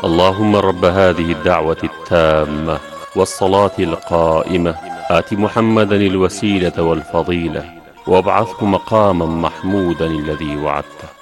اللهم رب هذه الدعوة التامة والصلاة القائمة آت محمدا الوسيلة والفضيلة وابعثه مقاما محمودا الذي وعدته.